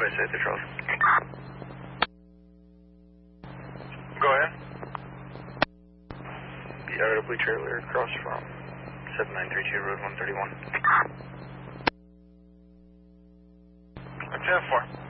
Drive safety, Charles. Go ahead. The RW trailer across from 7932 Road 131. 10-4.